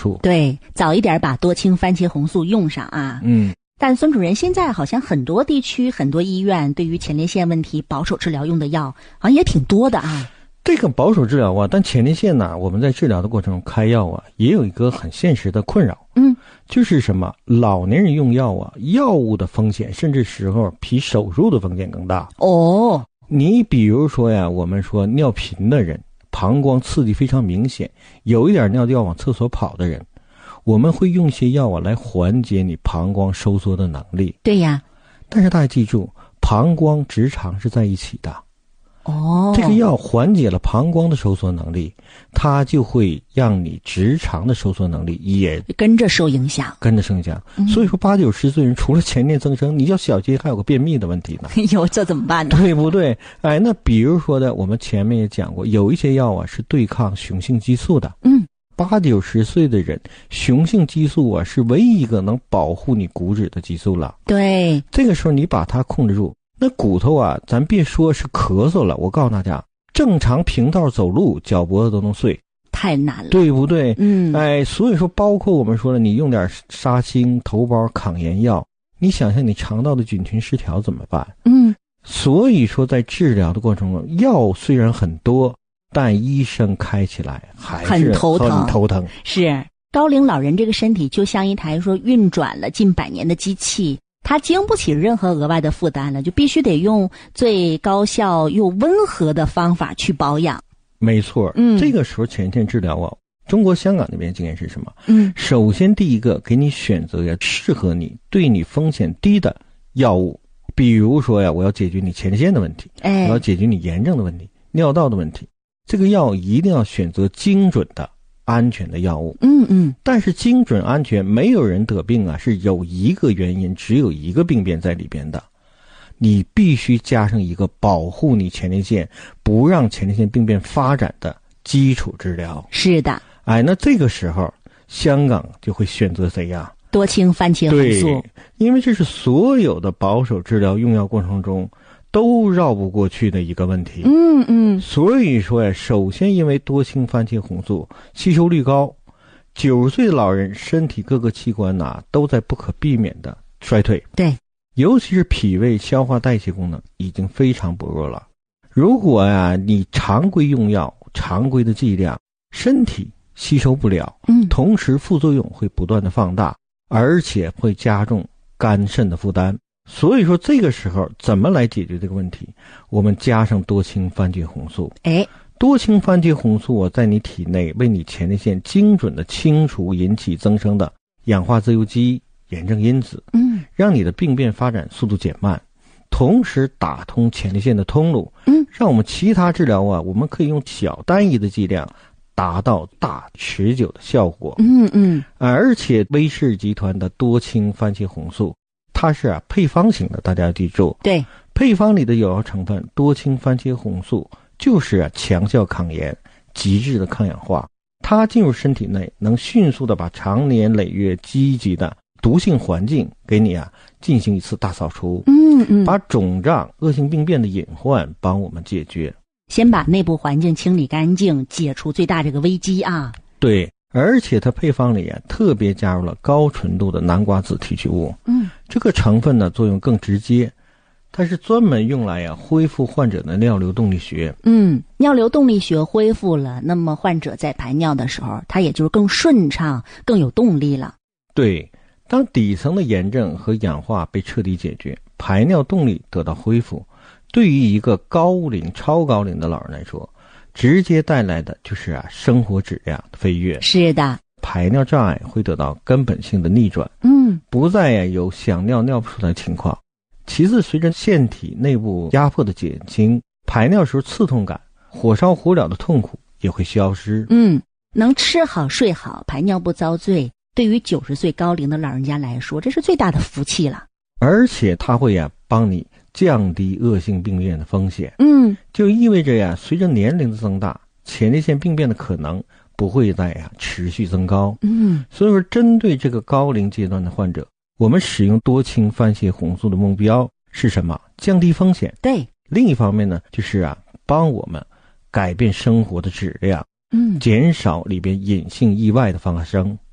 素。 对，早一点把多氢番茄红素用上啊。但孙主任，现在好像很多地区、很多医院对于前列腺问题保守治疗用的药好像也挺多的啊。 这个保守治疗啊，但前列腺呢，我们在治疗的过程中开药啊，也有一个很现实的困扰。就是什么？老年人用药啊，药物的风险甚至时候比手术的风险更大。你比如说呀，我们说尿频的人，膀胱刺激非常明显，有一点尿就要往厕所跑的人，我们会用些药啊来缓解你膀胱收缩的能力。 对呀， 但是大家记住，膀胱直肠是在一起的。这个药缓解了膀胱的收缩能力，它就会让你直肠的收缩能力也跟着受影响。 所以说80、90岁人除了前列增生，你要小心还有个便秘的问题呢。 有，这怎么办呢？ 对不对？那比如说的，我们前面也讲过，有一些药啊是对抗雄性激素的。80、90岁的人，雄性激素啊是唯一一个能保护你骨质的激素了。 对， 这个时候你把它控制住，那骨头啊，咱别说是咳嗽了，我告诉大家，正常平道走路，脚脖子都能碎， 太难了， 对不对？所以说，包括我们说了，你用点沙星、头孢、抗炎药，你想想你肠道的菌群失调怎么办？所以说，在治疗的过程中，药虽然很多，但医生开起来还是很头疼。 是高龄老人这个身体就像一台说运转了近100年的机器。它经不起任何额外的负担了，就必须得用最高效又温和的方法去保养。 没错，这个时候前列腺治疗啊，中国香港那边经验是什么？首先第一个给你选择呀适合你、对你风险低的药物。比如说呀，我要解决你前列腺的问题，我要解决你炎症的问题、尿道的问题，这个药一定要选择精准的、安全的药物。但是精准安全，没有人得病啊是有一个原因，只有一个病变在里边的。你必须加上一个保护你前列腺，不让前列腺病变发展的基础治疗。 是的。 那这个时候香港就会选择谁呀？ 多氢番茄红素。 对，因为这是所有的保守治疗用药过程中都绕不过去的一个问题。所以说呀，首先因为多氢番茄红素吸收率高，90岁的老人身体各个器官都在不可避免的衰退。 对， 尤其是脾胃消化代谢功能已经非常薄弱了。如果你常规用药、常规的剂量，身体吸收不了，同时副作用会不断的放大，而且会加重肝肾的负担。所以说这个时候怎么来解决这个问题？我们加上多氢番茄红素。多氢番茄红素在你体内为你前列腺精准的清除引起增生的氧化自由基、炎症因子，让你的病变发展速度减慢，同时打通前列腺的通路，让我们其他治疗我们可以用小单一的剂量达到大持久的效果。而且威士集团的多氢番茄红素它是配方型的，大家要记住。 对， 配方里的有效成分多氢番茄红素就是强效抗炎、极致的抗氧化，它进入身体内能迅速的把长年累月积极的毒性环境给你进行一次大扫除，把肿胀、恶性病变的隐患帮我们解决。 先把内部环境清理干净，解除最大这个危机啊。 对，而且它配方里特别加入了高纯度的南瓜子提取物。这个成分呢作用更直接，它是专门用来恢复患者的尿流动力学。 尿流动力学恢复了，那么患者在排尿的时候，它也就是更顺畅、更有动力了。 对，当底层的炎症和氧化被彻底解决，排尿动力得到恢复，对于一个高龄、超高龄的老人来说，直接带来的就是生活质量的飞跃。 是的， 排尿障碍会得到根本性的逆转，不再有想尿尿不出来的情况。其次，随着腺体内部压迫的减轻，排尿时候刺痛感、火烧火燎的痛苦也会消失。 能吃好睡好，排尿不遭罪，对于90岁高龄的老人家来说，这是最大的福气了。 而且它会帮你降低恶性病变的风险。就意味着随着年龄的增大，前列腺病变的可能不会再持续增高。所以说针对这个高龄阶段的患者，我们使用多氢番茄红素的目标是什么？降低风险。 对， 另一方面呢，就是帮我们改变生活的质量，减少里边隐性意外的发生。